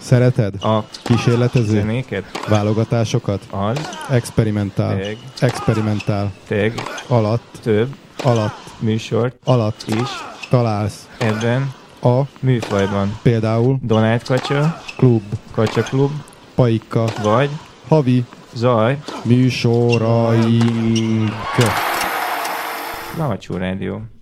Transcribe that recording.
Szereted? A Kísérletező? zenéket? Válogatásokat? Az. Experimentál. Teg. Experimentál. Teg. Alatt. Több. Alatt. Műsort. Alatt. Is. Találsz. Ebben. A. Műfajban. Például. Donát kacsa. Klub. Kacsaklub. Paika. Vagy. Havi. Zaj. Műsoraink. Lavacsó rádió.